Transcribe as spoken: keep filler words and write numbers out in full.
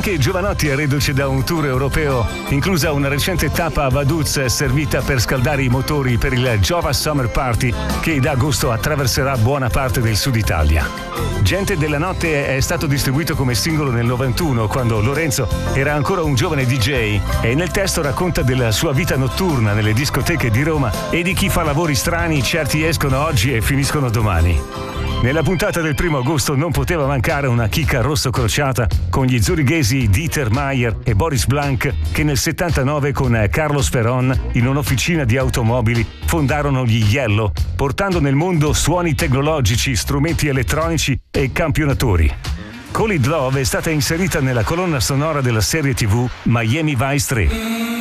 Anche Giovanotti è reduce da un tour europeo, inclusa una recente tappa a Vaduz servita per scaldare i motori per il Giova Summer Party che da agosto attraverserà buona parte del sud Italia. Gente della notte è stato distribuito come singolo nel novantuno, quando Lorenzo era ancora un giovane D J, e nel testo racconta della sua vita notturna nelle discoteche di Roma e di chi fa lavori strani, certi escono oggi e finiscono domani. Nella puntata del primo agosto non poteva mancare una chicca rosso crociata con gli zurighesi Dieter Meier e Boris Blank, che nel settantanove con Carlos Ferron in un'officina di automobili fondarono gli Yellow, portando nel mondo suoni tecnologici, strumenti elettronici e campionatori. Call It Love è stata inserita nella colonna sonora della serie tivù Miami Vice tre.